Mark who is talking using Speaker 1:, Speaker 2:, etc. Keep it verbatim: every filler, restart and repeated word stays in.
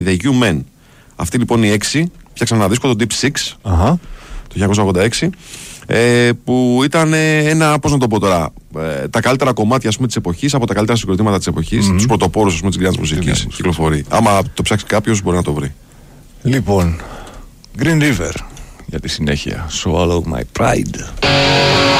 Speaker 1: The You Men. Αυτοί λοιπόν οι έξι φτιάξαν ένα δίσκο, το Deep Six,
Speaker 2: uh-huh.
Speaker 1: το χίλια εννιακόσια ογδόντα έξι, ε, που ήταν ένα, πώς να το πω τώρα, ε, τα καλύτερα κομμάτια, ας πούμε, της εποχής, από τα καλύτερα συγκροτήματα της εποχής, mm-hmm. τους πρωτοπόρους, ας πούμε, της γκρινιάς μουσικής, κυκλοφορεί. Άμα το ψάξει κάποιος μπορεί να το βρει.
Speaker 2: Λοιπόν, Green River για τη συνέχεια. Swallow My Pride.